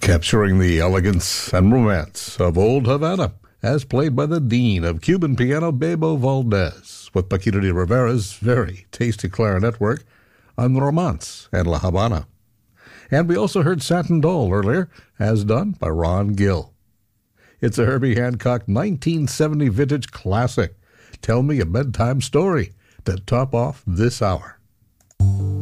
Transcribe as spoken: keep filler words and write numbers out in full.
capturing the elegance and romance of Old Havana, as played by the Dean of Cuban piano, Bebo Valdez, with Paquito de Rivera's very tasty clarinet work on Romance and La Habana. And we also heard Santander earlier, as done by Ron Gill. It's a Herbie Hancock nineteen seventy vintage classic, Tell Me a Bedtime Story, to top off this hour.